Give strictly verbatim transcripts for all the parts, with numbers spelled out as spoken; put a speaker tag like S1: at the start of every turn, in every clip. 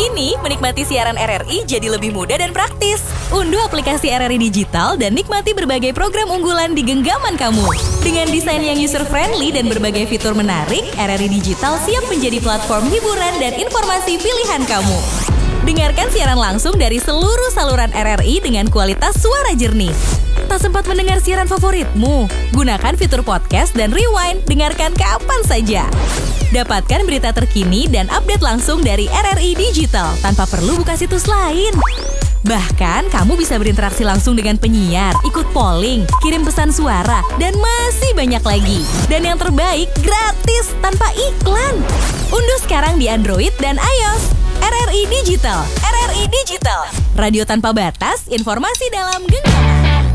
S1: Kini, menikmati siaran R R I jadi lebih mudah dan praktis. Unduh aplikasi R R I Digital dan nikmati berbagai program unggulan di genggaman kamu. Dengan desain yang user-friendly dan berbagai fitur menarik, R R I Digital siap menjadi platform hiburan dan informasi pilihan kamu. Dengarkan siaran langsung dari seluruh saluran R R I dengan kualitas suara jernih. Tak sempat mendengar siaran favoritmu? Gunakan fitur podcast dan rewind, dengarkan kapan saja. Dapatkan berita terkini dan update langsung dari R R I Digital tanpa perlu buka situs lain. Bahkan, kamu bisa berinteraksi langsung dengan penyiar, ikut polling, kirim pesan suara, dan masih banyak lagi. Dan yang terbaik, gratis tanpa iklan. Unduh sekarang di Android dan iOS. R R I Digital, R R I Digital. Radio tanpa batas, informasi dalam genggaman.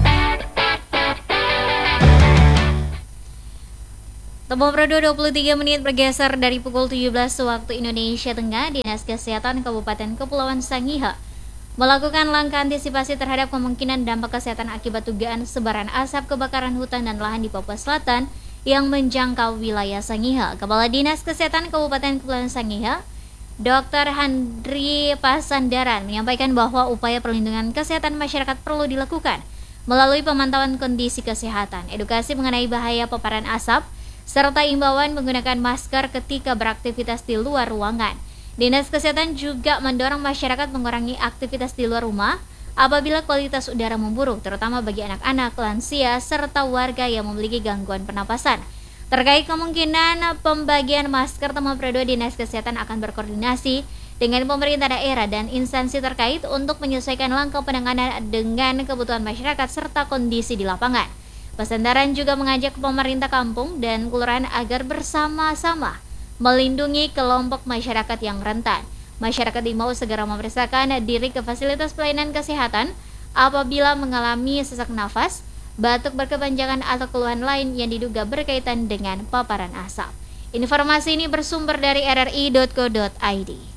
S2: Tempo Prodo dua puluh tiga menit bergeser dari pukul tujuh belas waktu Indonesia Tengah. Dinas Kesehatan Kabupaten Kepulauan Sangihe melakukan langkah antisipasi terhadap kemungkinan dampak kesehatan akibat dugaan sebaran asap kebakaran hutan dan lahan di Papua Selatan yang menjangkau wilayah Sangihe. Kepala Dinas Kesehatan Kabupaten Kepulauan Sangihe, Doktor Handri Pasandaran, menyampaikan bahwa upaya perlindungan kesehatan masyarakat perlu dilakukan melalui pemantauan kondisi kesehatan, edukasi mengenai bahaya paparan asap, serta imbauan menggunakan masker ketika beraktivitas di luar ruangan. Dinas Kesehatan juga mendorong masyarakat mengurangi aktivitas di luar rumah apabila kualitas udara memburuk, terutama bagi anak-anak, lansia, serta warga yang memiliki gangguan pernapasan. Terkait kemungkinan pembagian masker, Tempo Prodo Dinas Kesehatan akan berkoordinasi dengan pemerintah daerah dan instansi terkait untuk menyesuaikan langkah penanganan dengan kebutuhan masyarakat serta kondisi di lapangan. Pasandaran juga mengajak pemerintah kampung dan kelurahan agar bersama-sama melindungi kelompok masyarakat yang rentan. Masyarakat diimbau segera memeriksakan diri ke fasilitas pelayanan kesehatan apabila mengalami sesak nafas, batuk berkepanjangan atau keluhan lain yang diduga berkaitan dengan paparan asap. Informasi ini bersumber dari r r i dot co dot i d.